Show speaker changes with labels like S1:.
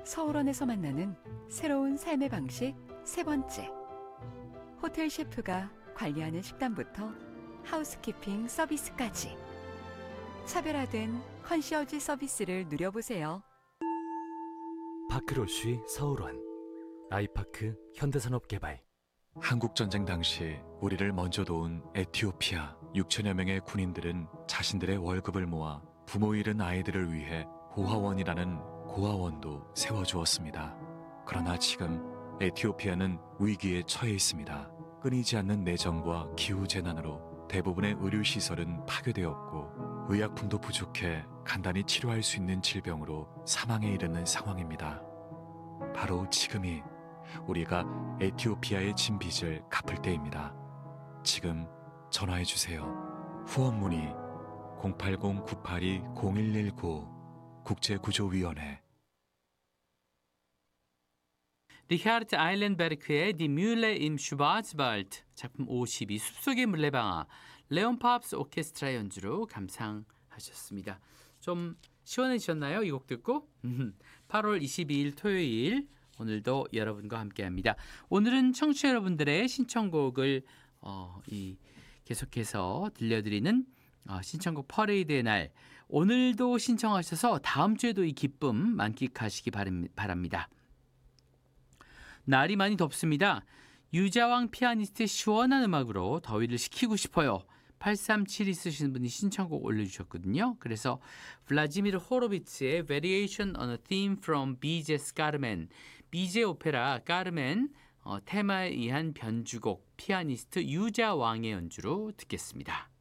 S1: 서울원에서 만나는 새로운 삶의 방식 세 번째. 호텔 셰프가 관리하는 식단부터 하우스키핑 서비스까지 차별화된 컨시어지 서비스를 누려보세요.
S2: 파크로쉬 서울원, 아이파크 현대산업개발.
S3: 한국전쟁 당시 우리를 먼저 도운 에티오피아 6천여 명의 군인들은 자신들의 월급을 모아 부모 잃은 아이들을 위해 고아원이라는 고아원도 세워주었습니다. 그러나 지금 에티오피아는 위기에 처해 있습니다. 끊이지 않는 내정과 기후재난으로 대부분의 의료시설은 파괴되었고 의약품도 부족해 간단히 치료할 수 있는 질병으로 사망에 이르는 상황입니다. 바로 지금이 우리가 에티오피아의 진 빚을 갚을 때입니다. 지금 전화해 주세요. 후원 문의 080-982-0119 국제구조위원회.
S4: 리하르트 아일렌베르크의 Die Mühle im Schwarzwald 작품 52 숲속의 물레방아 레온팝스 오케스트라 연주로 감상하셨습니다. 좀 시원해지셨나요? 이 곡 듣고? 8월 22일 토요일 오늘도 여러분과 함께합니다. 오늘은 청취자 여러분들의 신청곡을 계속해서 들려드리는 신청곡 퍼레이드의 날. 오늘도 신청하셔서 다음 주에도 이 기쁨 만끽하시기 바랍니다. 날이 많이 덥습니다. 유자왕 피아니스트의 시원한 음악으로 더위를 식히고 싶어요. 837 쓰시는 분이 신청곡 올려주셨거든요. 그래서 블라지미르 호로비츠의 Variation on a Theme from Bizet's Carmen, 비제 오페라 까르멘 테마에 의한 변주곡 피아니스트 유자왕의 연주로 듣겠습니다.